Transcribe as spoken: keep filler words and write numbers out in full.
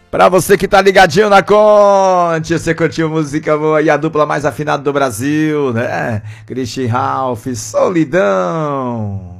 Pra você que tá ligadinho na Conte, você curtiu música boa e a dupla mais afinada do Brasil, né? Christian Ralph, Solidão.